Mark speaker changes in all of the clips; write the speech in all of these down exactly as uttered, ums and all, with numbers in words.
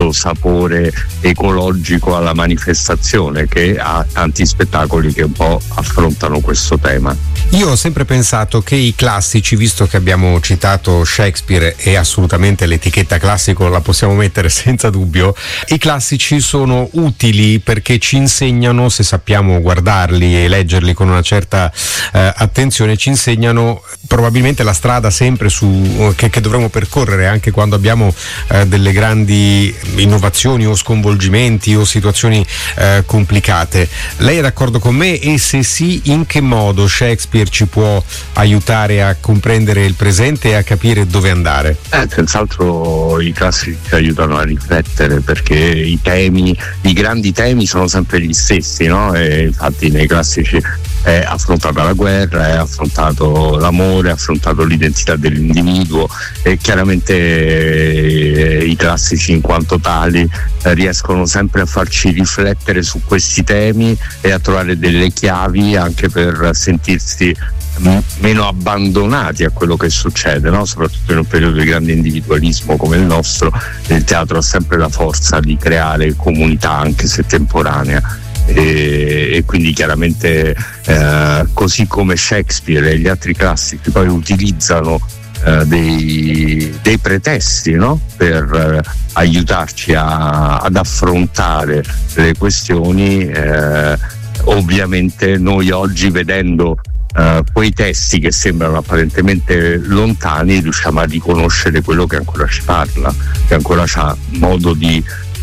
Speaker 1: questo sapore ecologico alla manifestazione, che ha tanti spettacoli che un po' affrontano questo tema.
Speaker 2: Io ho sempre pensato che i classici, visto che abbiamo citato Shakespeare e assolutamente l'etichetta classico la possiamo mettere senza dubbio, i classici sono utili perché ci insegnano, se sappiamo guardarli e leggerli con una certa eh, attenzione, ci insegnano probabilmente la strada sempre su che, che dovremo percorrere anche quando abbiamo eh, delle grandi innovazioni o sconvolgimenti o situazioni eh, complicate. Lei è d'accordo con me? E se sì, in che modo Shakespeare ci può aiutare a comprendere il presente e a capire dove andare?
Speaker 1: Eh, senz'altro i classici ci aiutano a riflettere, perché i temi, i grandi temi sono sempre gli stessi, no? E infatti nei classici è affrontata la guerra, è affrontato l'amore, è affrontato l'identità dell'individuo, e chiaramente eh, i classici in quanto tali eh, riescono sempre a farci riflettere su questi temi e a trovare delle chiavi anche per sentirsi m- meno abbandonati a quello che succede, no? Soprattutto in un periodo di grande individualismo come il nostro. Il teatro ha sempre la forza di creare comunità, anche se temporanea. E, e quindi chiaramente eh, così come Shakespeare e gli altri classici poi utilizzano eh, dei, dei pretesti, no? per eh, aiutarci a, ad affrontare le questioni, eh, ovviamente noi oggi, vedendo Uh, quei testi che sembrano apparentemente lontani, riusciamo a riconoscere quello che ancora ci parla, che ancora ha modo di,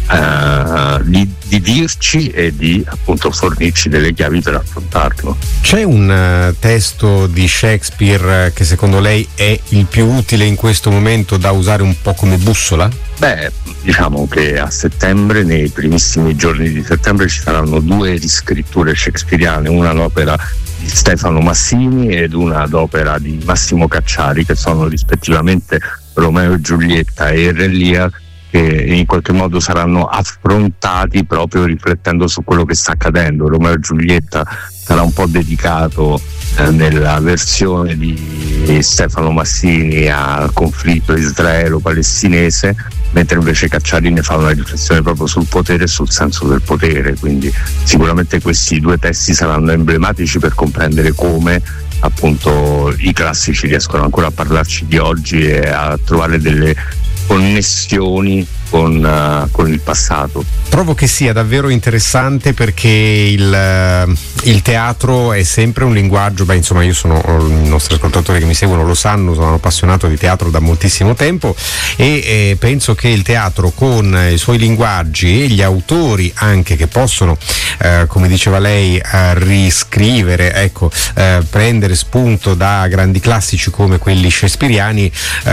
Speaker 1: uh, di, di dirci e di appunto fornirci delle chiavi per affrontarlo.
Speaker 2: C'è un uh, testo di Shakespeare che secondo lei è il più utile in questo momento da usare un po' come bussola?
Speaker 1: Beh, diciamo che a settembre, nei primissimi giorni di settembre, ci saranno due riscritture shakespeariane, una l'opera di Stefano Massini ed una ad opera di Massimo Cacciari, che sono rispettivamente Romeo e Giulietta e Re Lear, che in qualche modo saranno affrontati proprio riflettendo su quello che sta accadendo. Romeo e Giulietta sarà un po' dedicato eh, nella versione di Stefano Massini al conflitto israelo-palestinese, mentre invece Cacciari ne fa una riflessione proprio sul potere e sul senso del potere. Quindi sicuramente questi due testi saranno emblematici per comprendere come appunto i classici riescono ancora a parlarci di oggi e a trovare delle connessioni con, uh, con il passato.
Speaker 2: Trovo che sia davvero interessante perché il, uh, il teatro è sempre un linguaggio, beh insomma io sono, i nostri ascoltatori che mi seguono lo sanno, sono appassionato di teatro da moltissimo tempo e eh, penso che il teatro con i suoi linguaggi e gli autori anche che possono, eh, come diceva lei, eh, riscrivere, ecco, eh, prendere spunto da grandi classici come quelli shakespeariani,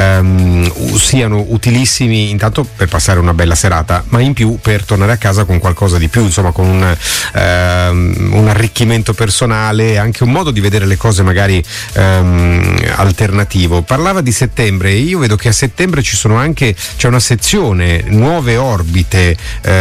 Speaker 2: ehm, siano utilissimi intanto per passare una bella serata, ma in più per tornare a casa con qualcosa di più, insomma con un, ehm, un arricchimento personale, anche un modo di vedere le cose magari ehm, alternativo. Parlava di settembre, io vedo che a settembre ci sono anche, c'è una sezione Nuove Orbite,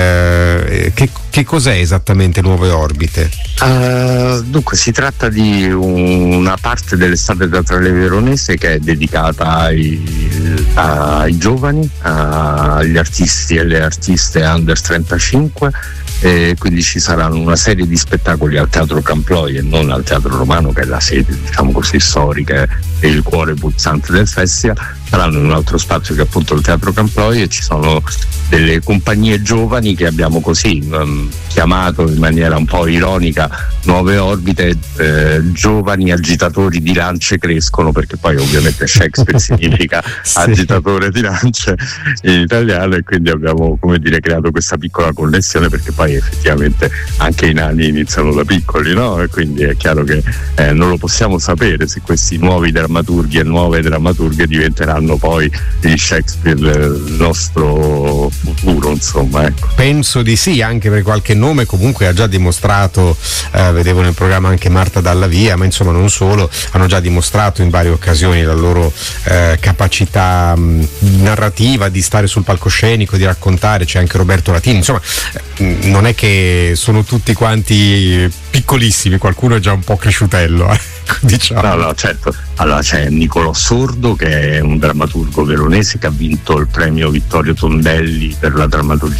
Speaker 2: eh, che, che cos'è esattamente Nuove Orbite?
Speaker 1: Uh, dunque si tratta di una parte dell'estate teatrale veronese che è dedicata ai, ai giovani, agli artisti e le artiste under trentacinque, e quindi ci saranno una serie di spettacoli al Teatro Camploi e non al Teatro Romano, che è la sede, diciamo così, storica e il cuore pulsante del festival. Saranno in un altro spazio che è appunto il Teatro Camploi, e ci sono delle compagnie giovani che abbiamo così um, chiamato in maniera un po' ironica Nuove Orbite, eh, giovani agitatori di lance crescono, perché poi ovviamente Shakespeare significa sì. agitatore di lance in italiano, e quindi abbiamo, come dire, creato questa piccola connessione, perché poi effettivamente anche i nani iniziano da piccoli, no? E quindi è chiaro che eh, non lo possiamo sapere se questi nuovi drammaturghi e nuove drammaturghe diventeranno poi di Shakespeare il nostro futuro, insomma, ecco.
Speaker 2: Penso di sì, anche perché qualche nome comunque ha già dimostrato, eh, vedevo nel programma anche Marta Dalla Via, ma insomma non solo, hanno già dimostrato in varie occasioni la loro eh, capacità mh, narrativa di stare sul palcoscenico, di raccontare. C'è anche Roberto Latini, insomma eh, non è che sono tutti quanti piccolissimi, qualcuno è già un po' cresciutello, eh, diciamo.
Speaker 1: No, no, certo. Allora c'è Nicolò Sordo, che è un drammaturgo veronese che ha vinto il premio Vittorio Tondelli per la drammaturgia